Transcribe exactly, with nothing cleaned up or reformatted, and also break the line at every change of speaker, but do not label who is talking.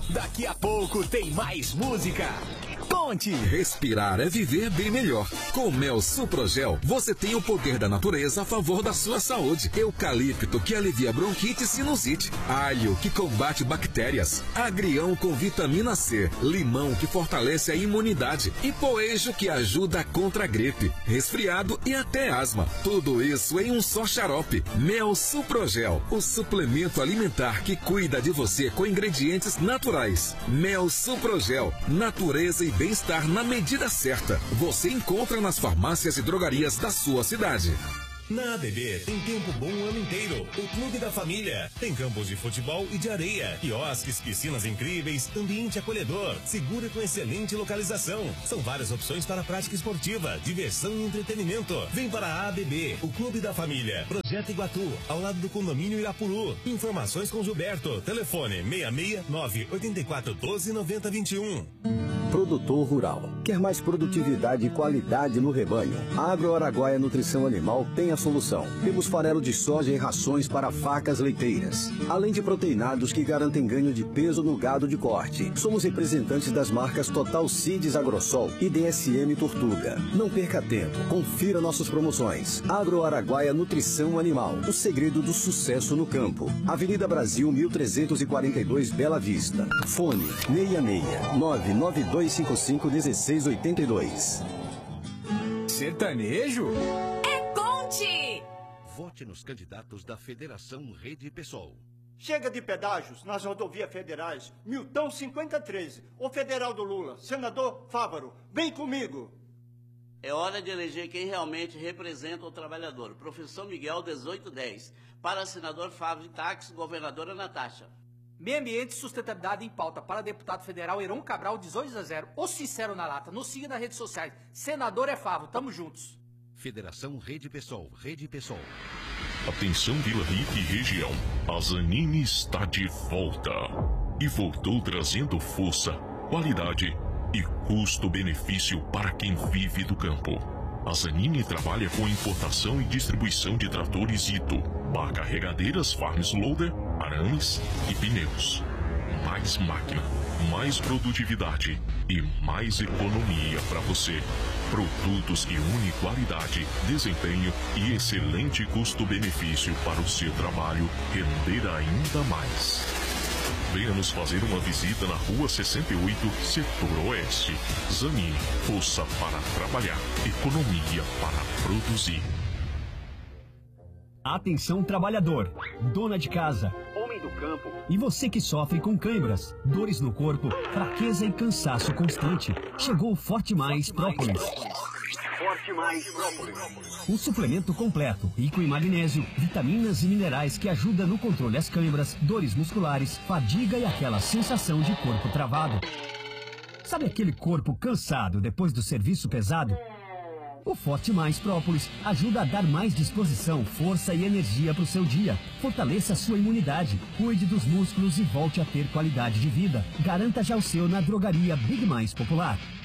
Daqui a pouco tem mais música. Conte!
Respirar é viver bem melhor. Com Mel Suprogel, você tem o poder da natureza a favor da sua saúde. Eucalipto, que alivia bronquite e sinusite. Alho, que combate bactérias. Agrião, com vitamina C. Limão, que fortalece a imunidade. E poejo, que ajuda contra a gripe, resfriado e até asma. Tudo isso em um só xarope. Mel Suprogel, o suplemento alimentar que cuida de você com ingredientes naturais. Mel Suprogel, natureza e bem-estar na medida certa. Você encontra nas farmácias e drogarias da sua cidade.
Na A B B tem tempo bom o ano inteiro. O Clube da Família tem campos de futebol e de areia, quiosques, piscinas incríveis, ambiente acolhedor, seguro e com excelente localização. São várias opções para a prática esportiva, diversão e entretenimento. Vem para a A B B, o Clube da Família. Projeto Iguatu, ao lado do condomínio Irapuru. Informações com Gilberto. Telefone seis seis nove oito quatro um dois nove zero dois um.
Produtor rural. Quer mais produtividade e qualidade no rebanho? A Agro Araguaia Nutrição Animal tem a solução. Temos farelo de soja e rações para vacas leiteiras, além de proteinados que garantem ganho de peso no gado de corte. Somos representantes das marcas Total Seeds Agrosol e D S M Tortuga. Não perca tempo, confira nossas promoções. Agro Araguaia Nutrição Animal, o segredo do sucesso no campo. Avenida Brasil mil trezentos e quarenta e dois, Bela Vista. Fone seis seis nove nove dois cinco cinco um seis oito dois.
Sertanejo?
É Conte!
Vote nos candidatos da Federação Rede Pessoal.
Chega de pedágios nas rodovias federais. Milton cinquenta e três, o federal do Lula. Senador Fávaro, vem comigo.
É hora de eleger quem realmente representa o trabalhador. Professor Miguel, dezoito dez. Para senador Fávaro de Táxi, governadora Natasha.
Meio Ambiente e Sustentabilidade em Pauta para deputado federal Heron Cabral, dezoito a zero. O Sincero na Lata. Nos siga nas redes sociais. Senador é Favo. Tamo juntos.
Federação Rede Pessoal. Rede Pessoal.
Atenção Vila Rica e região. A Zanini está de volta. E voltou trazendo força, qualidade e custo-benefício para quem vive do campo. A Zanini trabalha com importação e distribuição de tratores Ito, carregadeiras Farms Loader, arames e pneus. Mais máquina, mais produtividade e mais economia para você. Produtos que unem qualidade, desempenho e excelente custo-benefício para o seu trabalho render ainda mais. Venha nos fazer uma visita na Rua sessenta e oito, Setor Oeste. Zanini, força para trabalhar, economia para produzir.
Atenção trabalhador, dona de casa, homem do campo e você que sofre com câimbras, dores no corpo, fraqueza e cansaço constante. Chegou o Forte Mais Própolis.
Forte Mais Própolis.
Um suplemento completo, rico em magnésio, vitaminas e minerais que ajuda no controle das câimbras, dores musculares, fadiga e aquela sensação de corpo travado. Sabe aquele corpo cansado depois do serviço pesado? O Forte Mais Própolis ajuda a dar mais disposição, força e energia para o seu dia. Fortaleça a sua imunidade, cuide dos músculos e volte a ter qualidade de vida. Garanta já o seu na drogaria Big Mais Popular.